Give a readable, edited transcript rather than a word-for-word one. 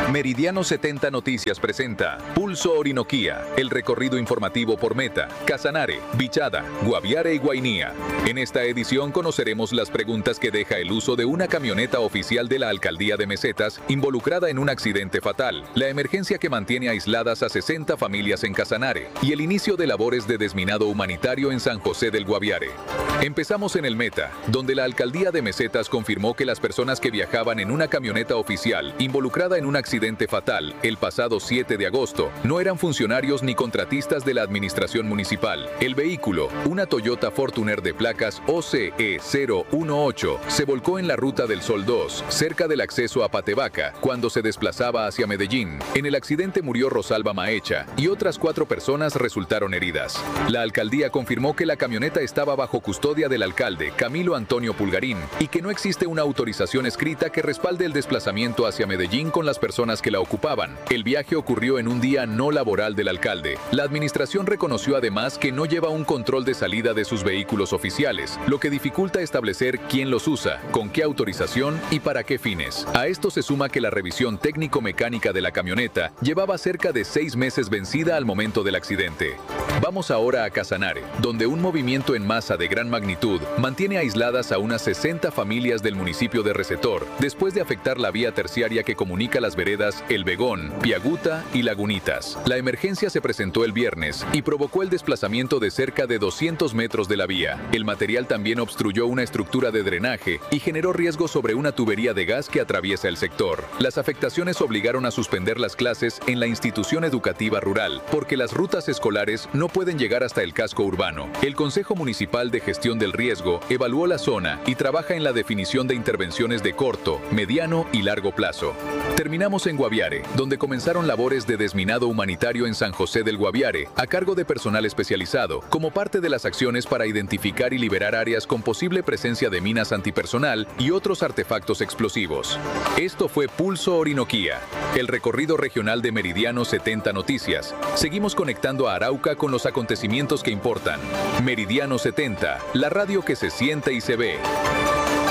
Meridiano 70 Noticias presenta Pulso Orinoquía, el recorrido informativo por Meta, Casanare, Vichada, Guaviare y Guainía. En esta edición conoceremos las preguntas que deja el uso de una camioneta oficial de la Alcaldía de Mesetas involucrada en un accidente fatal, la emergencia que mantiene aisladas a 60 familias en Casanare y el inicio de labores de desminado humanitario en San José del Guaviare. Empezamos en el Meta, donde la Alcaldía de Mesetas confirmó que las personas que viajaban en una camioneta oficial involucrada en un accidente fatal el pasado 7 de agosto no eran funcionarios ni contratistas de la administración municipal. El vehículo, una Toyota Fortuner de placas OCE 018, se volcó en la Ruta del Sol 2, cerca del acceso a Patevaca, cuando se desplazaba hacia Medellín. En el accidente murió Rosalba Maecha y otras 4 personas resultaron heridas. La alcaldía confirmó que la camioneta estaba bajo custodia del alcalde Camilo Antonio Pulgarín y que no existe una autorización escrita que respalde el desplazamiento hacia Medellín con las personas que la ocupaban. El viaje ocurrió en un día no laboral del alcalde. La administración reconoció además que no lleva un control de salida de sus vehículos oficiales, lo que dificulta establecer quién los usa, con qué autorización y para qué fines. A esto se suma que la revisión técnico-mecánica de la camioneta llevaba cerca de 6 meses vencida al momento del accidente. Vamos ahora a Casanare, donde un movimiento en masa de gran magnitud mantiene aisladas a unas 60 familias del municipio de Recetor, después de afectar la vía terciaria que comunica las veredas El Vegón, Piaguta y Lagunitas. La emergencia se presentó el viernes y provocó el desplazamiento de cerca de 200 metros de la vía. El material también obstruyó una estructura de drenaje y generó riesgo sobre una tubería de gas que atraviesa el sector. Las afectaciones obligaron a suspender las clases en la institución educativa rural, porque las rutas escolares no pueden llegar hasta el casco urbano. El Consejo Municipal de Gestión del Riesgo evaluó la zona y trabaja en la definición de intervenciones de corto, mediano y largo plazo. Terminamos en Guaviare, donde comenzaron labores de desminado humanitario en San José del Guaviare, a cargo de personal especializado, como parte de las acciones para identificar y liberar áreas con posible presencia de minas antipersonal y otros artefactos explosivos. Esto fue Pulso Orinoquía, el recorrido regional de Meridiano 70 Noticias. Seguimos conectando a Arauca con los acontecimientos que importan. Meridiano 70, la radio que se siente y se ve.